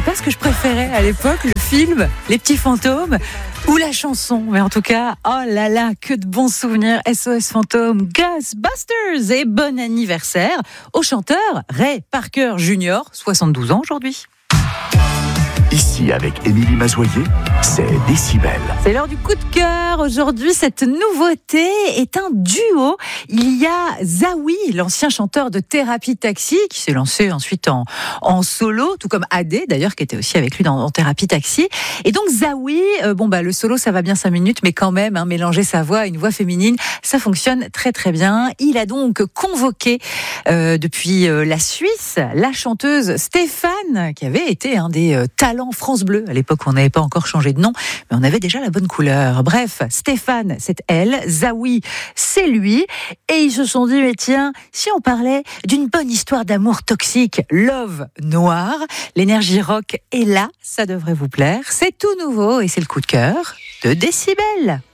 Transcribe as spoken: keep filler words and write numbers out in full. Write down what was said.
pas ce que je préférais à l'époque, le film, Les Petits Fantômes ou la chanson. Mais en tout cas, oh là là, que de bons souvenirs. S O S Fantômes, Ghostbusters et bon anniversaire au chanteur Ray Parker Junior, soixante-douze ans aujourd'hui. Ici, avec Émilie Mazoyer, c'est Décibel. C'est l'heure du coup de cœur. Aujourd'hui, cette nouveauté est un duo. Il y a Zawi, l'ancien chanteur de Thérapie Taxi, qui s'est lancé ensuite en, en solo, tout comme Adé, d'ailleurs, qui était aussi avec lui dans, dans Thérapie Taxi. Et donc, Zawi, euh, bon, bah, le solo, ça va bien cinq minutes, mais quand même, hein, mélanger sa voix à une voix féminine, ça fonctionne très, très bien. Il a donc convoqué, euh, depuis euh, la Suisse, la chanteuse Stéphane, qui avait été un des euh, talents France Bleu. À l'époque, on n'avait pas encore changé de nom, mais on avait déjà la bonne couleur. Bref, Stéphane, c'est elle. Zawi, c'est lui. Et ils se sont dit, mais tiens, si on parlait d'une bonne histoire d'amour toxique, Love Noir, l'énergie rock est là, ça devrait vous plaire. C'est tout nouveau et c'est le coup de cœur de Décibel.